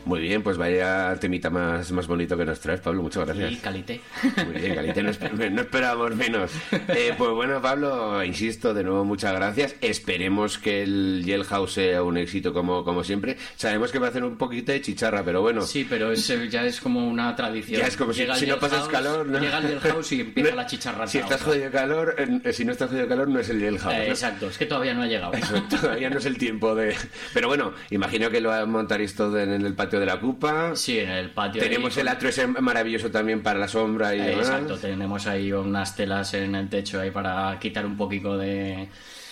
Muy bien, pues vaya temita más bonito que nos traes, Pablo, muchas gracias. Y calité. Muy bien, calité, no esperábamos menos. Pues bueno, Pablo, insisto, de nuevo muchas gracias. Esperemos que el Jailhouse sea un éxito como siempre. Sabemos que va a hacer un poquito de chicharra, pero bueno. Sí, pero ya es como una tradición. Ya es como si no pasas calor, ¿no? Llega el Jailhouse y empieza la chicharra. Si estás jodido de calor, si no estás jodido de calor, no es el Jailhouse, ¿no? Exacto, es que todavía no ha llegado. Eso, todavía no es el tiempo de... Pero bueno, imagino que lo montaréis todo en el patio de la Cupa. Sí, en el patio. Tenemos el atrio ese maravilloso también para la sombra y demás. Exacto, tenemos ahí unas telas en el techo ahí para quitar un poquito de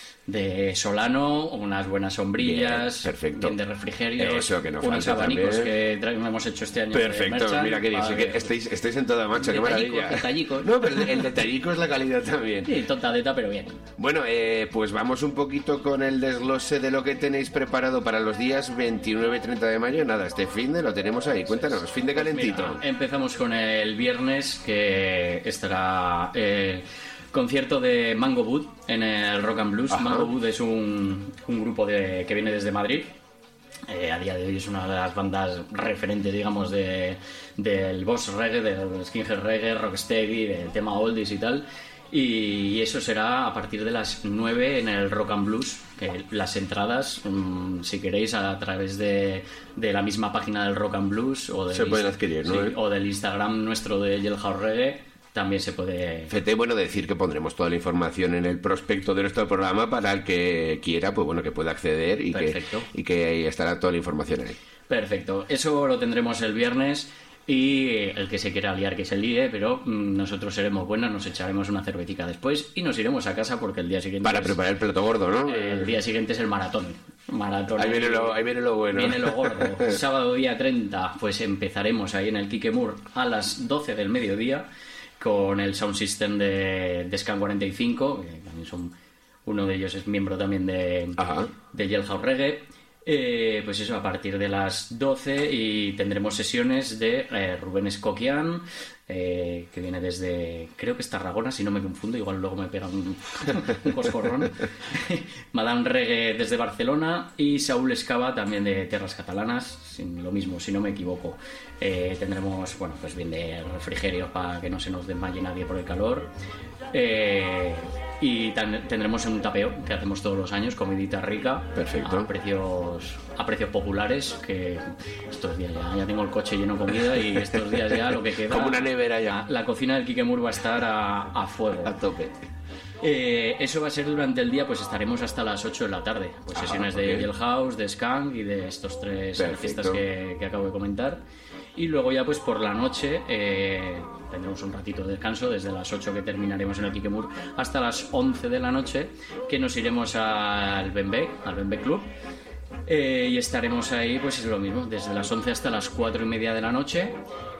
solano, unas buenas sombrillas, bien, perfecto, bien de refrigerio, eso que nos unos falta abanicos también. que hemos hecho este año. Perfecto, mira que dice que estáis en toda marcha, qué maravilla. Detallicos. No, pero el detallico es la calidad también. Sí, tontadeta, pero bien. Bueno, pues vamos un poquito con el desglose de lo que tenéis preparado para los días 29 y 30 de mayo. Nada, este fin de lo tenemos ahí. Cuéntanos, fin de calentito. Mira, empezamos con el viernes, que estará... concierto de Mango Wood en el Rock and Blues. Ajá. Mango Wood es un grupo que viene desde Madrid. A día de hoy es una de las bandas referentes, digamos, del boss reggae, del skinhead reggae, rocksteady, del tema oldies y tal. Y eso será a partir de las 9 en el Rock and Blues. Que las entradas, si queréis, a través de la misma página del Rock and Blues o se pueden adquirir, ¿no? Sí, o del Instagram nuestro de Jailhouse Reggae. También se puede... Fete, bueno, decir que pondremos toda la información en el prospecto de nuestro programa para el que quiera, pues bueno, que pueda acceder y que ahí estará toda la información ahí. Perfecto. Eso lo tendremos el viernes y el que se quiera liar que se líe, pero nosotros seremos buenos, nos echaremos una cervetica después y nos iremos a casa porque el día siguiente... Para preparar el plato gordo, ¿no? El día siguiente es el maratón. Ahí viene lo bueno. Viene lo gordo. Sábado día 30, pues empezaremos ahí en el Quique Moore a las 12 del mediodía con el sound system de Scan 45, que también uno de ellos es miembro también de Jailhouse Reggae. Pues eso, a partir de las 12 y tendremos sesiones de Rubén Escoquian, que viene desde, creo que es Tarragona, si no me confundo, igual luego me pega un coscorrón. Madame Reggae desde Barcelona y Saúl Escava también de Tierras Catalanas, lo mismo, si no me equivoco. Tendremos, bueno, pues bien de refrigerio para que no se nos desmaye nadie por el calor. Y tendremos un tapeo que hacemos todos los años, comidita rica. Perfecto. A precios populares, que estos días ya tengo el coche lleno de comida y estos días ya lo que queda... Como una nevera ya. La cocina del Quique Moore va a estar a fuego. A tope. Eso va a ser durante el día, pues estaremos hasta las 8 de la tarde. Pues sesiones de Jailhouse, de Skank y de estos tres artistas que acabo de comentar. Y luego ya pues por la noche tendremos un ratito de descanso desde las 8 que terminaremos en el Quique Moore hasta las 11 de la noche, que nos iremos al Bembe Club. Y estaremos ahí, pues es lo mismo, desde las 11 hasta las 4 y media de la noche,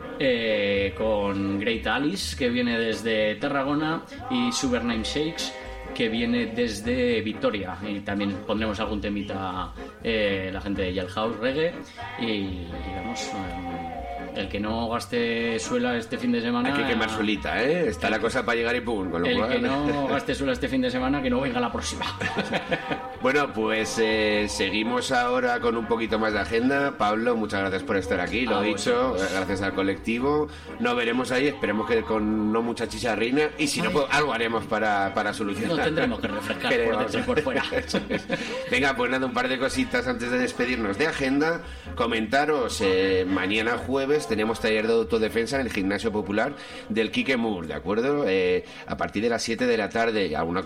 con Great Alice, que viene desde Tarragona, y Subername Shakes, que viene desde Vitoria. Y también pondremos algún temita la gente de Jailhouse Reggae. Y digamos, el que no gaste suela este fin de semana... Hay que quemar suelita, ¿eh? Está la cosa para llegar y pum. Con lo cual... que no gaste suela este fin de semana, que no venga la próxima. Bueno, pues seguimos ahora con un poquito más de agenda. Pablo, muchas gracias por estar aquí, lo he dicho, gracias al colectivo. Nos veremos ahí, esperemos que con no mucha chicharrina, y si no, pues algo haremos para solucionar. Nos tendremos que refrescar por dentro y por fuera. Venga, pues nada, un par de cositas antes de despedirnos de agenda. Comentaros, mañana jueves tenemos taller de autodefensa en el Gimnasio Popular del Quique Moore, ¿de acuerdo? A partir de las 7 de la tarde, alguna